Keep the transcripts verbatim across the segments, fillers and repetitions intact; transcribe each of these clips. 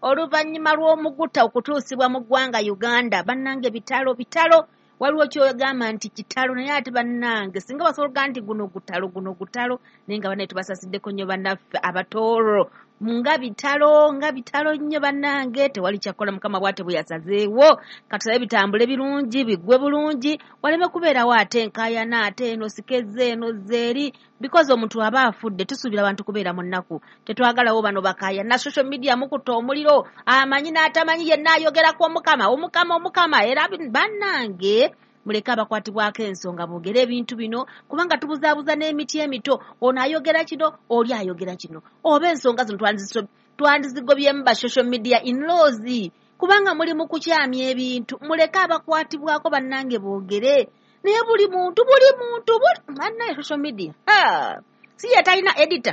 oluvannyuma lw'omuguta okutuusibwa mu ggwanga Uganda bannange bitalo bitalo waliwo kyogamba nti kitalo naye ate bannange singa basobola nti guno gutalo guno gutalo naye nga bannaye tubasasiddeko nnyo bannaffe abatooro nga bitalo nga bitalo nnyo bannange tewali kyakola mukama bwate bwe yasazeewo katusabe bitambule birungi biggwe bulungi waleme kubeerawo ate enkaayana ate eno sikeze eno zeeri because omuntu aba afudde tusuubira abantu kubeera mu nnaku tetwagalawo bano bakaayana social media mukuta omuliro amanyi n'atamanyi yenna ayogerako omukama omukama omukama era bannange muleke abakwatibwako ensonga boogere ebintu bino kubanga tubuzaabuza n'emiti emito ono ayogera kino oli ayogera kino oba ensonga zino twandizigobyemu ba social media in-laws kubanga muli mu kukyamya ebintu muleke abakwatibwako bannange boogere naye buli muntu buli muntu bannaye social media si ye talina editor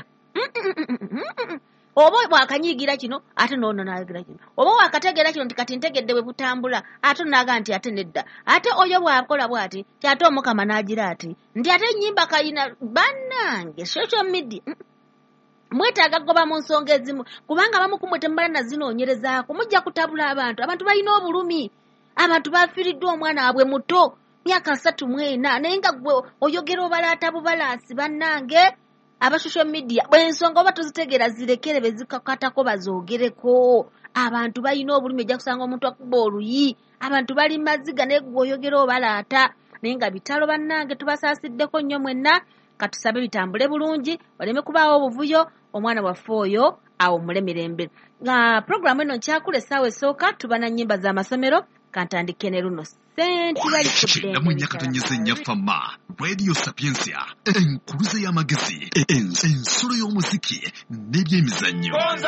oba bwakanyiigira kino ate noono n'ayogera kino oba wakategeera kino nti kati ntegedde bwe butambula ate naaga nti ate nedda ate oyo bw'akola bw'ati ti ate omukama n'agira ati nti ate ennyimba kayina bannange social media mwetaaga goba mu nsonga ezimu kubanga abamu kumwe temubala na zinoonyerezaako mujja kutabula abantu abantu balina obulumi abantu bafiiriddwa omwana wabwe muto myaka asatu mu ena naye nga gwe oyogera obalaata bubalaasi bannange aba social media bw'ensonga oba tozitegeera zirekere bezikakatako bazoogereko abantu balina obulumi ojja kusanga omuntu akuba oluyi abantu bali maziga naye gwe oyogera obalaata naye nga bitalo bannange tubasaasiddeko nnyo mwenna katusabe bitambule bulungi waleme kubaawo obuvuyo omwana waffe oyo awo mulemirembe nga programu eno nkyakula essaawa esooka tuba na nnyimba z'amasomero kantandike ne luno senti bali kudde mu nyakatonyeza ennyafama radio sapiensia enkuluze y'amagezi ensolo y'omuziki n'ebyemizannyo